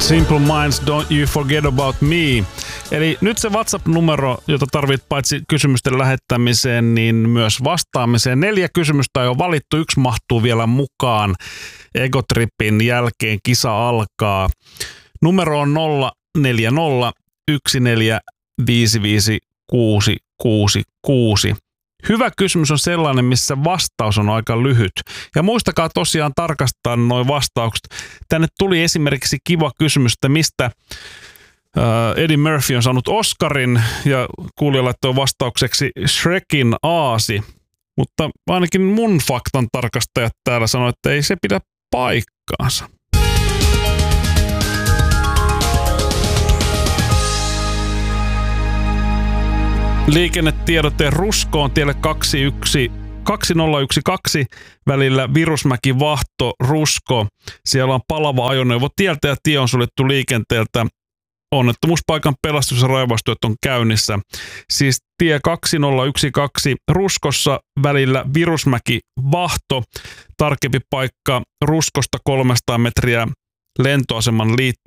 Simple Minds, Don't You Forget About Me. Eli nyt se WhatsApp-numero, jota tarvit paitsi kysymysten lähettämiseen, niin myös vastaamiseen. 4 kysymystä on jo valittu, 1 mahtuu vielä mukaan. Egotripin jälkeen kisa alkaa. Numero on 040 1455666. Hyvä kysymys on sellainen, missä vastaus on aika lyhyt. Ja muistakaa tosiaan tarkastaa nuo vastaukset. Tänne tuli esimerkiksi kiva kysymys, että mistä Eddie Murphy on saanut Oscarin, ja kuulija laittoi vastaukseksi Shrekin aasi. Mutta ainakin mun faktan tarkastajat täällä sanoi, että ei se pidä paikkaansa. Liikennetiedote Ruskoon tielle 2012 välillä Virusmäki-Vahto, Rusko. Siellä on palava ajoneuvo tieltä ja tie on suljettu liikenteeltä. Onnettomuuspaikan pelastus- ja raivaustyöt on käynnissä. Siis tie 2012 Ruskossa välillä Virusmäki-Vahto. Tarkempi paikka Ruskosta 300 metriä lentoaseman liittyvä